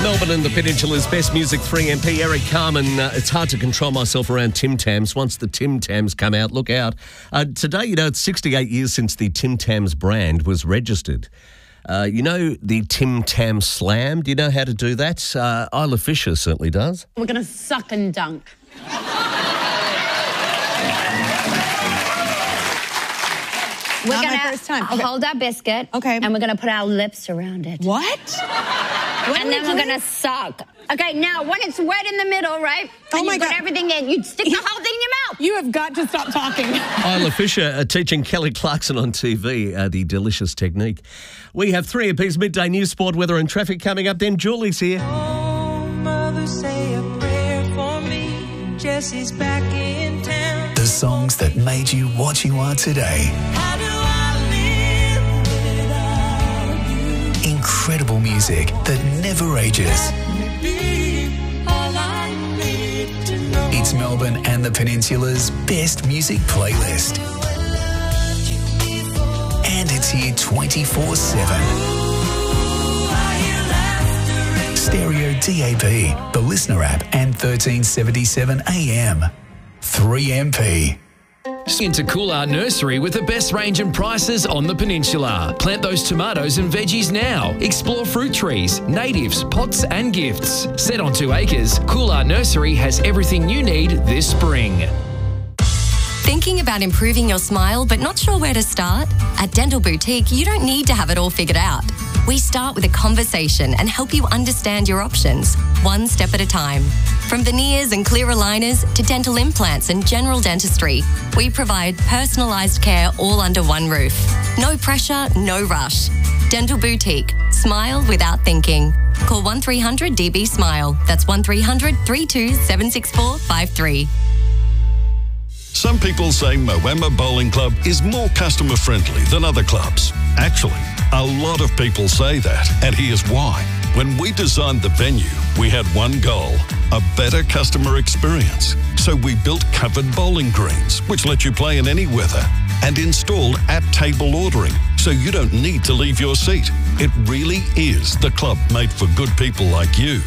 Melbourne and the Peninsula's best music 3MP, Eric Carmen. It's hard to control myself around Tim Tams. Once the Tim Tams come out, look out. Today, it's 68 years since the Tim Tams brand was registered. The Tim Tam Slam? Do you know how to do that? Isla Fisher certainly does. We're going to suck and dunk. We're going to hold our biscuit, and we're going to put our lips around it. What? And then we're going to suck. Okay, now, when it's wet in the middle, right? And you've got everything in, you stick the whole thing in your mouth. You have got to stop talking. Isla Fisher teaching Kelly Clarkson on TV the delicious technique. We have 3MP's midday news, sport, weather and traffic coming up. Then Julie's here. Oh, mother, say a prayer for me. Jesse's back in town. The songs that made you what you are today. How do I live without you? Incredible music that never ages. It's Melbourne and the Peninsula's best music playlist. And it's here 24/7. Stereo DAB, the Listener app, and 1377 AM. 3MP. Into Cool Art Nursery with the best range and prices on the peninsula. Plant those tomatoes and veggies now. Explore fruit trees, natives, pots and gifts. Set on 2 acres, Cool Art Nursery has everything you need this spring. Thinking about improving your smile but not sure where to start? At Dental Boutique, you don't need to have it all figured out. We start with a conversation and help you understand your options, one step at a time. From veneers and clear aligners to dental implants and general dentistry, we provide personalised care all under one roof. No pressure, no rush. Dental Boutique. Smile without thinking. Call 1300 DB Smile. That's 1300 32 764 53. Some people say Moama Bowling Club is more customer friendly than other clubs. Actually, a lot of people say that, and here's why. When we designed the venue, we had one goal: a better customer experience. So we built covered bowling greens, which let you play in any weather, and installed at-table ordering, so you don't need to leave your seat. It really is the club made for good people like you.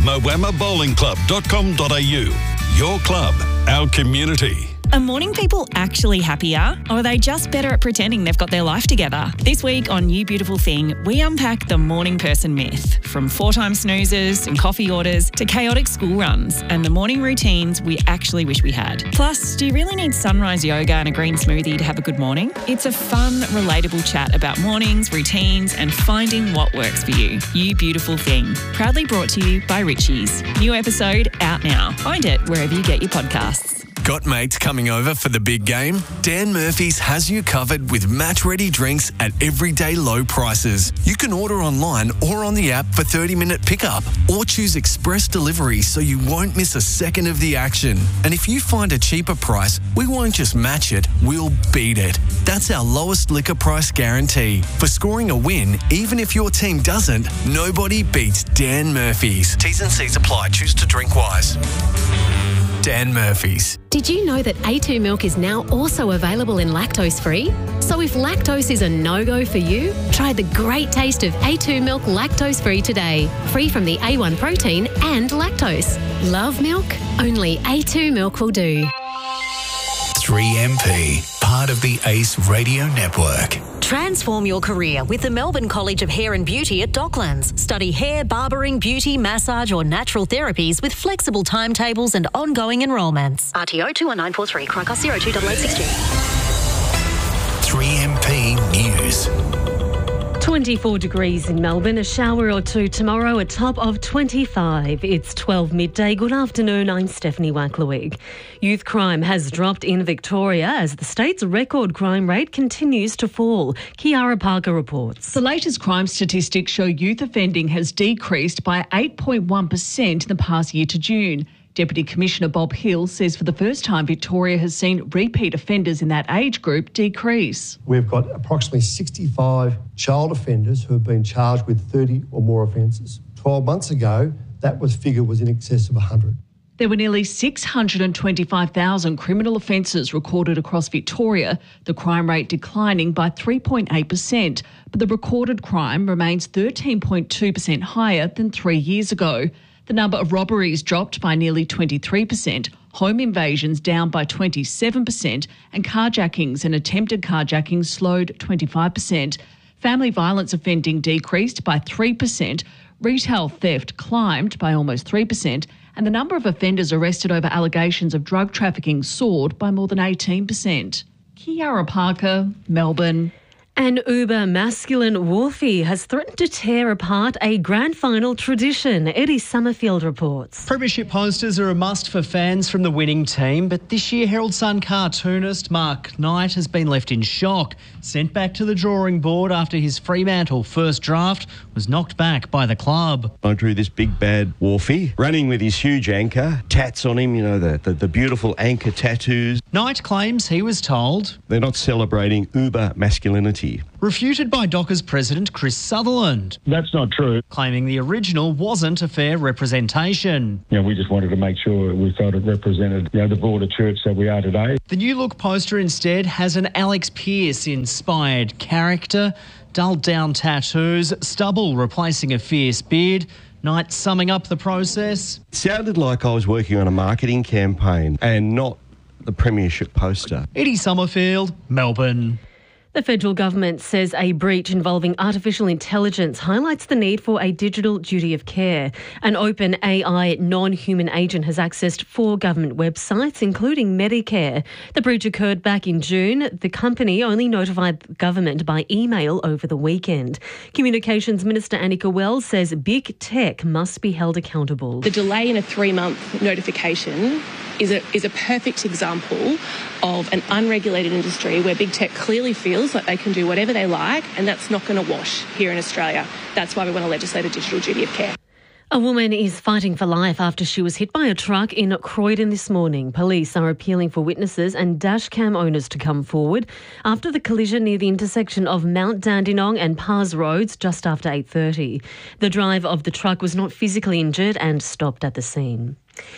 moamabowlingclub.com.au. Your club, our community. Are morning people actually happier, or are they just better at pretending they've got their life together? This week on You Beautiful Thing, we unpack the morning person myth, from 4-time snoozers and coffee orders to chaotic school runs and the morning routines we actually wish we had. Plus, do you really need sunrise yoga and a green smoothie to have a good morning? It's a fun, relatable chat about mornings, routines and finding what works for you. You Beautiful Thing, proudly brought to you by Richie's. New episode out now. Find it wherever you get your podcasts. Got mates coming over for the big game? Dan Murphy's has you covered with match-ready drinks at everyday low prices. You can order online or on the app for 30-minute pickup, or choose express delivery so you won't miss a second of the action. And if you find a cheaper price, we won't just match it, we'll beat it. That's our lowest liquor price guarantee. For scoring a win, even if your team doesn't, nobody beats Dan Murphy's. T's and C's apply. Choose to drink wise. Dan Murphy's. Did you know that A2 milk is now also available in lactose-free? So if lactose is a no-go for you, try the great taste of A2 milk lactose-free today. Free from the A1 protein and lactose. Love milk? Only A2 milk will do. 3MP, part of the ACE Radio Network. Transform your career with the Melbourne College of Hair and Beauty at Docklands. Study hair, barbering, beauty, massage or natural therapies with flexible timetables and ongoing enrolments. RTO 21943, Crocus 028862. 3MP News. 24 degrees in Melbourne, a shower or two tomorrow, a top of 25. It's 12 midday. Good afternoon, I'm Stephanie Wacklerwig. Youth crime has dropped in Victoria as the state's record crime rate continues to fall. Kiara Parker reports. The latest crime statistics show youth offending has decreased by 8.1% in the past year to June. Deputy Commissioner Bob Hill says for the first time Victoria has seen repeat offenders in that age group decrease. We've got approximately 65 child offenders who have been charged with 30 or more offences. 12 months ago, that figure was in excess of 100. There were nearly 625,000 criminal offences recorded across Victoria, the crime rate declining by 3.8%, but the recorded crime remains 13.2% higher than 3 years ago. The number of robberies dropped by nearly 23%, home invasions down by 27%, and carjackings and attempted carjackings slowed 25%. Family violence offending decreased by 3%, retail theft climbed by almost 3%, and the number of offenders arrested over allegations of drug trafficking soared by more than 18%. Kiara Parker, Melbourne. An uber-masculine Wolfie has threatened to tear apart a grand final tradition. Eddie Summerfield reports. Premiership posters are a must for fans from the winning team, but this year Herald Sun cartoonist Mark Knight has been left in shock, sent back to the drawing board after his Fremantle first draft was knocked back by the club. I drew this big bad Wolfie running with his huge anchor, tats on him, the beautiful anchor tattoos. Knight claims he was told they're not celebrating uber-masculinity. Refuted by Dockers president Chris Sutherland. That's not true. Claiming the original wasn't a fair representation. We just wanted to make sure we felt it represented, the broader church that we are today. The new look poster instead has an Alex Pearce-inspired character, dulled down tattoos, stubble replacing a fierce beard. Knight summing up the process. It sounded like I was working on a marketing campaign and not the premiership poster. Eddie Summerfield, Melbourne. The federal government says a breach involving artificial intelligence highlights the need for a digital duty of care. An open AI non-human agent has accessed 4 government websites, including Medicare. The breach occurred back in June. The company only notified the government by email over the weekend. Communications Minister Annika Wells says big tech must be held accountable. The delay in a 3-month notification is a perfect example of an unregulated industry where big tech clearly feels like they can do whatever they like, and that's not going to wash here in Australia. That's why we want to legislate a digital duty of care. A woman is fighting for life after she was hit by a truck in Croydon this morning. Police are appealing for witnesses and dashcam owners to come forward after the collision near the intersection of Mount Dandenong and Pars Roads just after 8:30. The driver of the truck was not physically injured and stopped at the scene.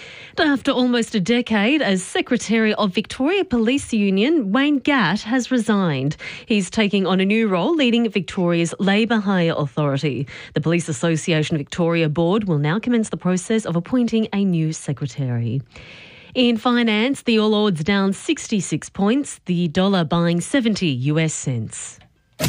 After almost a decade as Secretary of Victoria Police Union, Wayne Gatt has resigned. He's taking on a new role leading Victoria's Labour Hire Authority. The Police Association Victoria Board will now commence the process of appointing a new secretary. In finance, the All Ords down 66 points, the dollar buying 70 US cents.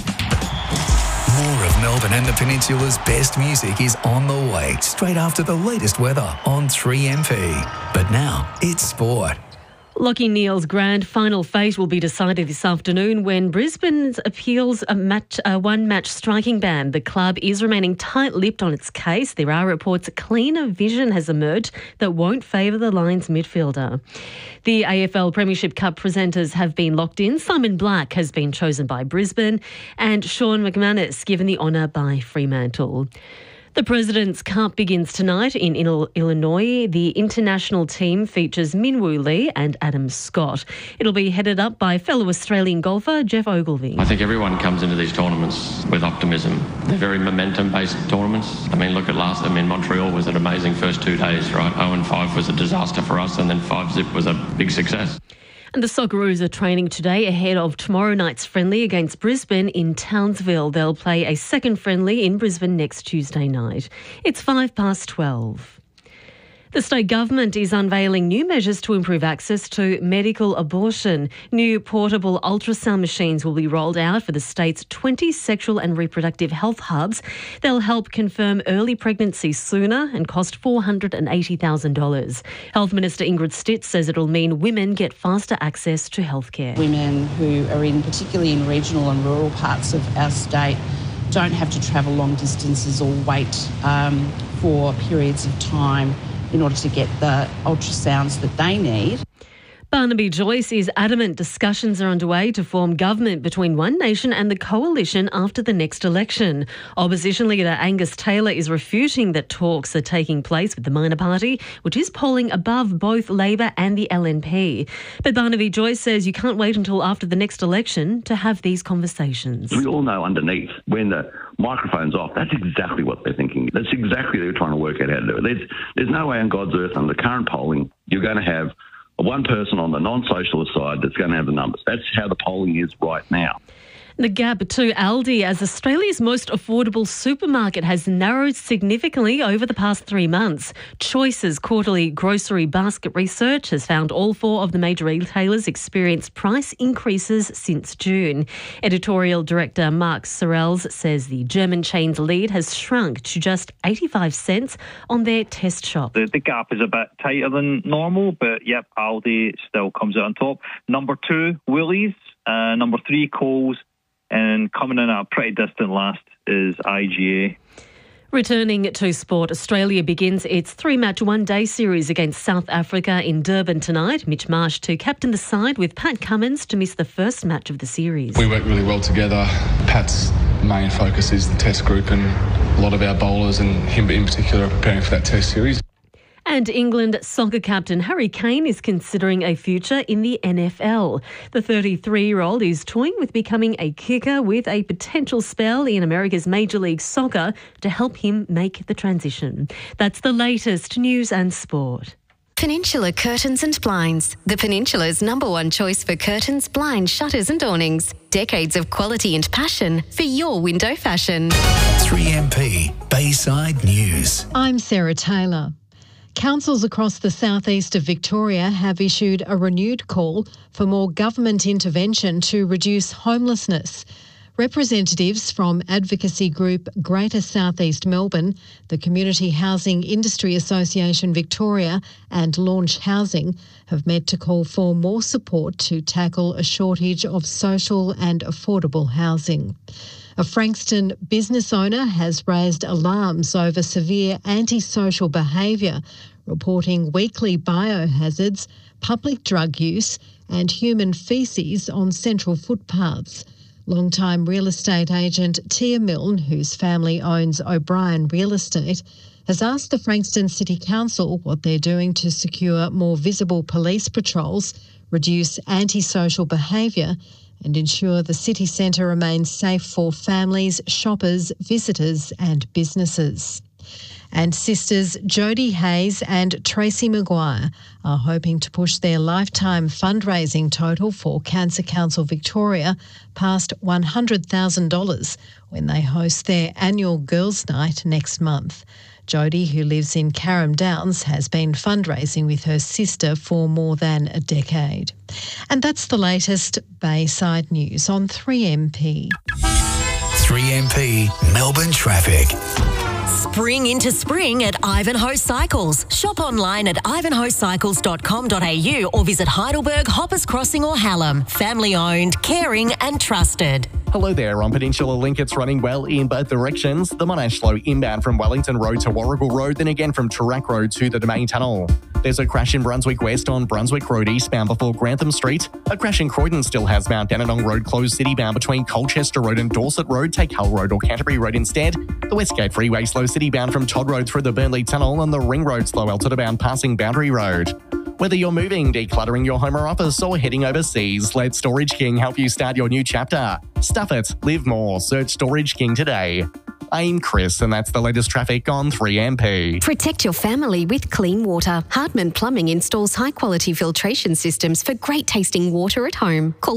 More of Melbourne and the Peninsula's best music is on the way, straight after the latest weather on 3MP. But now, it's sport. Lachie Neale's grand final fate will be decided this afternoon when Brisbane appeals a one-match striking ban. The club is remaining tight-lipped on its case. There are reports a cleaner vision has emerged that won't favour the Lions midfielder. The AFL Premiership Cup presenters have been locked in. Simon Black has been chosen by Brisbane and Sean McManus given the honour by Fremantle. The President's Cup begins tonight in Illinois. The international team features Minwoo Lee and Adam Scott. It'll be headed up by fellow Australian golfer Jeff Ogilvy. I think everyone comes into these tournaments with optimism. They're very momentum-based tournaments. Look at Montreal was an amazing first 2 days, right? 0-5 was a disaster for us, and then 5-zip was a big success. And the Socceroos are training today ahead of tomorrow night's friendly against Brisbane in Townsville. They'll play a second friendly in Brisbane next Tuesday night. It's 12:05. The state government is unveiling new measures to improve access to medical abortion. New portable ultrasound machines will be rolled out for the state's 20 sexual and reproductive health hubs. They'll help confirm early pregnancy sooner and cost $480,000. Health Minister Ingrid Stitt says it'll mean women get faster access to healthcare. Women who are particularly in regional and rural parts of our state don't have to travel long distances or wait for periods of time in order to get the ultrasounds that they need. Barnaby Joyce is adamant discussions are underway to form government between One Nation and the Coalition after the next election. Opposition leader Angus Taylor is refuting that talks are taking place with the minor party, which is polling above both Labor and the LNP. But Barnaby Joyce says you can't wait until after the next election to have these conversations. We all know underneath, when the microphone's off, that's exactly what they're thinking. That's exactly what they're trying to work out how to do it. There's no way on God's earth under the current polling you're going to have one person on the non-socialist side that's going to have the numbers. That's how the polling is right now. The gap to Aldi as Australia's most affordable supermarket has narrowed significantly over the past 3 months. Choice's quarterly grocery basket research has found all 4 of the major retailers experienced price increases since June. Editorial director Mark Sorrells says the German chain's lead has shrunk to just 85 cents on their test shop. The gap is a bit tighter than normal, but yep, Aldi still comes out on top. Number 2, Woolies. Number 3, Coles. And coming in at a pretty distant last is IGA. Returning to sport, Australia begins its 3-match one-day series against South Africa in Durban tonight. Mitch Marsh to captain the side with Pat Cummins to miss the first match of the series. We work really well together. Pat's main focus is the test group, and a lot of our bowlers and him in particular are preparing for that test series. And England soccer captain Harry Kane is considering a future in the NFL. The 33-year-old is toying with becoming a kicker with a potential spell in America's Major League Soccer to help him make the transition. That's the latest news and sport. Peninsula Curtains and Blinds, the Peninsula's #1 choice for curtains, blinds, shutters and awnings. Decades of quality and passion for your window fashion. 3MP Bayside News. I'm Sarah Taylor. Councils across the southeast of Victoria have issued a renewed call for more government intervention to reduce homelessness. Representatives from advocacy group Greater South East Melbourne, the Community Housing Industry Association Victoria and Launch Housing have met to call for more support to tackle a shortage of social and affordable housing. A Frankston business owner has raised alarms over severe antisocial behaviour, reporting weekly biohazards, public drug use and human faeces on central footpaths. Longtime real estate agent Tia Milne, whose family owns O'Brien Real Estate, has asked the Frankston City Council what they're doing to secure more visible police patrols, reduce antisocial behaviour and ensure the city centre remains safe for families, shoppers, visitors and businesses. And sisters Jodie Hayes and Tracy Maguire are hoping to push their lifetime fundraising total for Cancer Council Victoria past $100,000 when they host their annual Girls' Night next month. Jodie, who lives in Carrum Downs, has been fundraising with her sister for more than a decade. And that's the latest Bayside News on 3MP. 3MP Melbourne Traffic. Spring into spring at Ivanhoe Cycles. Shop online at ivanhoecycles.com.au or visit Heidelberg, Hoppers Crossing or Hallam. Family owned, caring and trusted. Hello there. On Peninsula Link, it's running well in both directions. The Monash Slow inbound from Wellington Road to Warrigal Road, then again from Toorak Road to the Domain Tunnel. There's a crash in Brunswick West on Brunswick Road eastbound before Grantham Street. A crash in Croydon still has Mount Dandenong Road closed citybound between Colchester Road and Dorset Road. Take Hull Road or Canterbury Road instead. The Westgate Freeway slow citybound from Todd Road through the Burnley Tunnel, and the Ring Road slow Altoona bound passing Boundary Road. Whether you're moving, decluttering your home or office, or heading overseas, let Storage King help you start your new chapter. Stuff it, live more. Search Storage King today. I'm Chris, and that's the latest traffic on 3MP. Protect your family with clean water. Hardman Plumbing installs high-quality filtration systems for great-tasting water at home. Call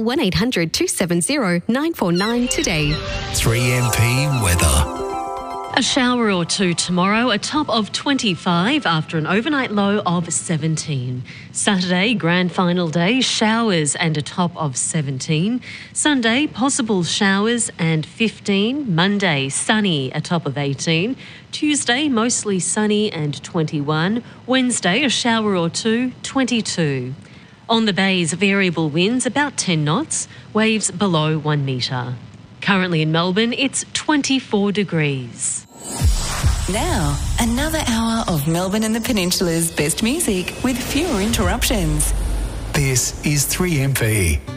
1-800-270-949 today. 3MP Weather. A shower or two tomorrow, a top of 25 after an overnight low of 17. Saturday, grand final day, showers and a top of 17. Sunday, possible showers and 15. Monday, sunny, a top of 18. Tuesday, mostly sunny and 21. Wednesday, a shower or two, 22. On the bays, variable winds about 10 knots, waves below 1 metre. Currently in Melbourne, it's 24 degrees. Now, another hour of Melbourne and the Peninsula's best music with fewer interruptions. This is 3MP.